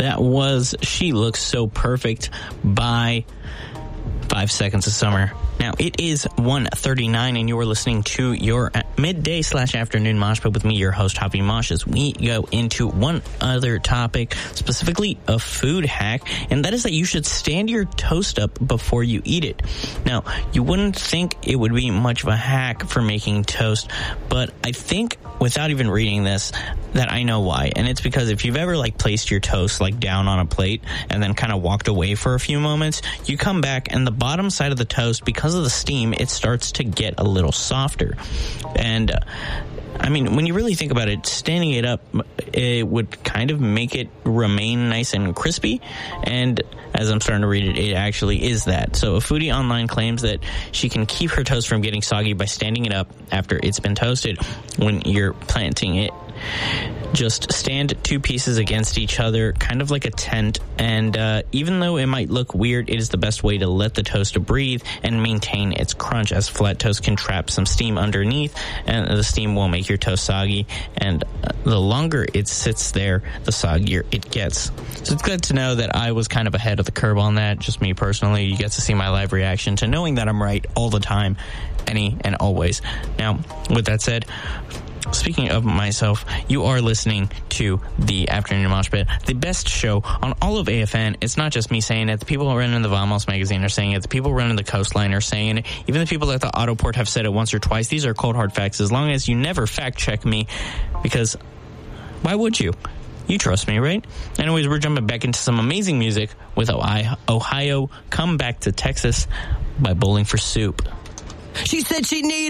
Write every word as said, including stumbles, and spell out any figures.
That was She Looks So Perfect by Five Seconds of Summer. Now, it is one thirty-nine, and you are listening to your midday slash afternoon mosh pit with me, your host, Javi Mosh, as we go into one other topic, specifically a food hack, and that is that you should stand your toast up before you eat it. Now, you wouldn't think it would be much of a hack for making toast, but I think without even reading this, that I know why. And it's because if you've ever like placed your toast like down on a plate and then kind of walked away for a few moments, you come back and the bottom side of the toast, because of the steam, it starts to get a little softer. And uh, I mean, when you really think about it, standing it up, it would kind of make it remain nice and crispy. And as I'm starting to read it, it actually is that. So a foodie online claims that she can keep her toast from getting soggy by standing it up after it's been toasted when you're planting it. Just stand two pieces against each other, kind of like a tent, and uh, even though it might look weird, it is the best way to let the toast breathe and maintain its crunch, as flat toast can trap some steam underneath, and the steam will make your toast soggy, and uh, the longer it sits there, the soggier it gets. So it's good to know that I was kind of ahead of the curve on that, just me personally. You get to see my live reaction to knowing that I'm right all the time, any and always. Now, with that said, speaking of myself, you are listening to the Afternoon Mosh Pit, the best show on all of A F N. It's not just me saying it. The people running the Vamos magazine are saying it. The people running the Coastline are saying it. Even the people at the Autoport have said it once or twice. These are cold, hard facts, as long as you never fact-check me, because why would you? You trust me, right? Anyways, we're jumping back into some amazing music with Ohio, Come Back to Texas by Bowling for Soup. She said she needed